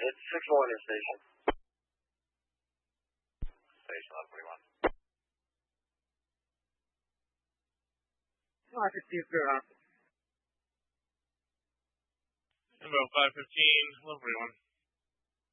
It's 6-1 in station. Station 1141. Market Steve Fairhouse. About 515, 1141.